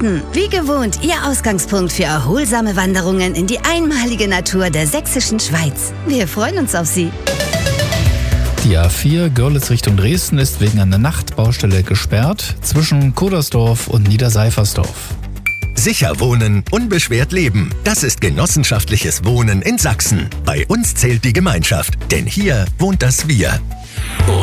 Garten. Wie gewohnt, Ihr Ausgangspunkt für erholsame Wanderungen in die einmalige Natur der sächsischen Schweiz. Wir freuen uns auf Sie. Die A4 Görlitz Richtung Dresden ist wegen einer Nachtbaustelle gesperrt zwischen Kodersdorf und Niederseifersdorf. Sicher wohnen, unbeschwert leben. Das ist genossenschaftliches Wohnen in Sachsen. Bei uns zählt die Gemeinschaft, denn hier wohnt das Wir.